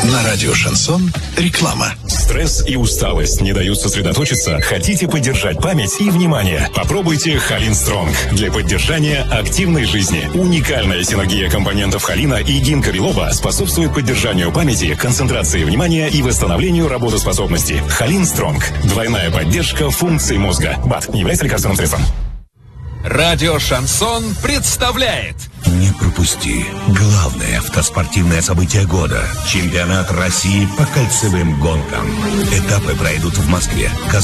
На радио «Шансон» реклама. Стресс и усталость не дают сосредоточиться? Хотите поддержать память и внимание? Попробуйте Холин Стронг для поддержания активной жизни. Уникальная синергия компонентов холина и гинка билоба способствует поддержанию памяти, концентрации внимания и восстановлению работоспособности. Холин Стронг. Двойная поддержка функций мозга. БАД не является лекарственным средством. Радио «Шансон» представляет. Не пропусти главное автоспортивное событие года. Чемпионат России по кольцевым гонкам. Этапы пройдут в Москве,